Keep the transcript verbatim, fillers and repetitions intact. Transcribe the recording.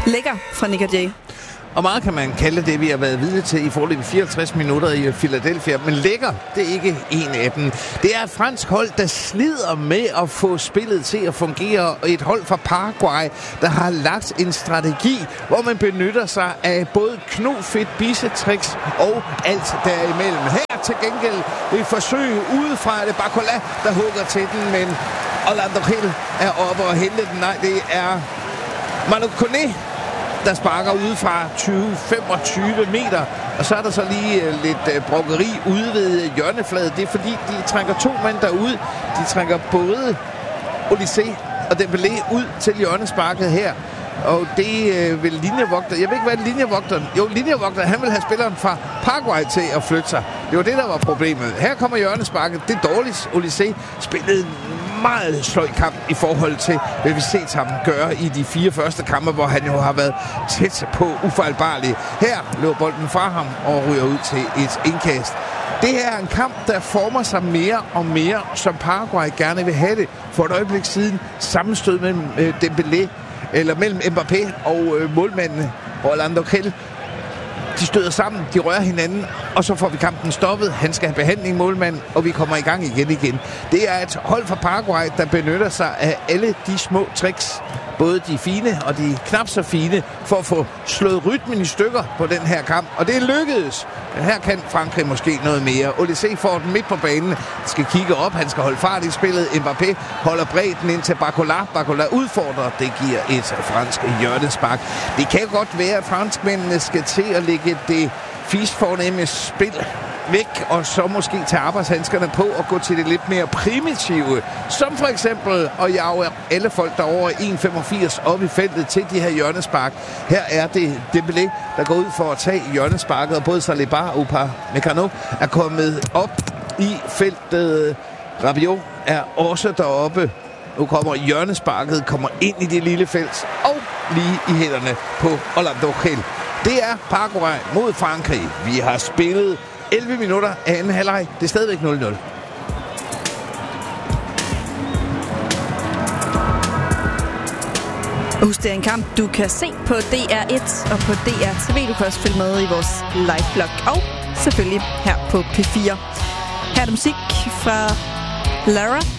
Lækker fra Nick og Jay. Og meget kan man kalde det, vi har været vidne til i forløbet fireoghalvtreds minutter i Philadelphia. Men lækker, det er ikke en af dem. Det er et fransk hold, der slider med at få spillet til at fungere. Et hold fra Paraguay, der har lagt en strategi, hvor man benytter sig af både knofedt, bicetricks og alt derimellem. Her til gengæld et forsøg udefra. Det er Barcola, der hugger til den, men Orlando Gil er oppe og hente den. Nej, det er Manu Kone, der sparker ud fra tyve til femogtyve meter. Og så er der så lige uh, lidt uh, brokkeri ude ved hjørnefladet. Det er fordi, de trækker to mand derud. De trækker både Olysée og Dembélé ud til hjørnesparket her. Og det øh, vil linjevogter... Jeg ved ikke, hvad linjevogteren... Jo, linjevogteren, han vil have spilleren fra Paraguay til at flytte sig. Det var det, der var problemet. Her kommer hjørnesparket. Det er dårligt. Olysée spillede meget sløj kamp i forhold til, hvad vi set ham gøre i de fire første kampe, hvor han jo har været tæt på ufejlbarlig. Her løber bolden fra ham og ryger ud til et indkast. Det her er en kamp, der former sig mere og mere, som Paraguay gerne vil have det. For et øjeblik siden sammenstød mellem øh, Dembélé, eller mellem Mbappé og øh, målmanden Orlando Gil. De støder sammen, de rører hinanden, og så får vi kampen stoppet. Han skal have behandling, målmand, og vi kommer i gang igen igen. Det er et hold fra Paraguay, der benytter sig af alle de små tricks, både de fine og de knap så fine, for at få slået rytmen i stykker på den her kamp. Og det er lykkedes. Men her kan Frankrig måske noget mere. Olysée får den midt på banen. Han skal kigge op, han skal holde fart i spillet. Mbappé holder bredden ind til Barcola. Barcola udfordrer. Det giver et fransk hjørnespark. Det kan godt være, at franskmændene skal til at lægge det fisfornemme spil væk, og så måske tage arbejdshandskerne på og gå til det lidt mere primitive, som for eksempel at jage alle folk, der over en komma femogfirs op i feltet til de her hjørnespark. Her er det Dembélé, der går ud for at tage hjørnesparket, og både Saliba og Upamecano er kommet op i feltet. Rabiot er også deroppe. Nu kommer hjørnesparket, kommer ind i det lille felt, og lige i hænderne på Orlando Gil. Det er Paraguay mod Frankrig. Vi har spillet elleve minutter af anden halvleg. Det er stadigvæk nul nul. Husk, det er en kamp, du kan se på D R et og på D R T V. Du kan også følge med i vores live-blog og selvfølgelig her på P fire. Her er der musik fra Lara